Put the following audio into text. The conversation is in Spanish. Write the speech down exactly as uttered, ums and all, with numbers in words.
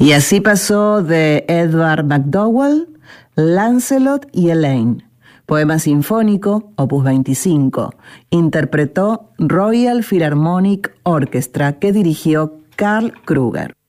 Y así pasó de Edvard MacDowell, Lancelot y Elaine. Poema sinfónico, opus veinticinco. Interpretó Royal Philharmonic Orchestra, que dirigió Karl Kruger.